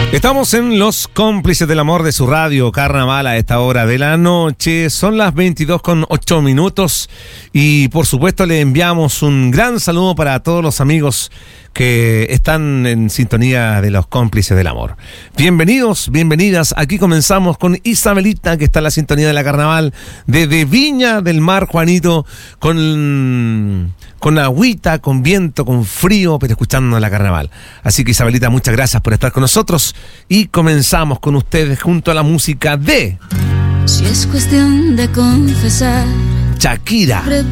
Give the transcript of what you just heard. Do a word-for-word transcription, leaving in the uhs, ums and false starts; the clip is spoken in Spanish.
Estamos en Los Cómplices del Amor de su radio Carnaval a esta hora de la noche. Son las veintidós con ocho minutos y por supuesto le enviamos un gran saludo para todos los amigos que están en sintonía de Los Cómplices del Amor. Bienvenidos, bienvenidas. Aquí comenzamos con Isabelita, que está en la sintonía de la Carnaval desde Viña del Mar, Juanito, con... con agüita, con viento, con frío, pero escuchando la Carnaval. Así que Isabelita, muchas gracias por estar con nosotros y comenzamos con ustedes junto a la música de... Si es cuestión de confesar, Shakira.